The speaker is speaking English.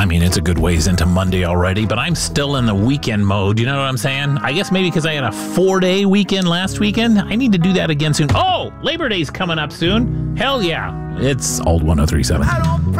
I mean, it's a good ways into Monday already, but I'm still in the weekend mode. You know what I'm saying? I guess maybe because I had a 4-day weekend last weekend. I need to do that again soon. Oh, Labor Day's coming up soon. Hell yeah. It's Old 103.7.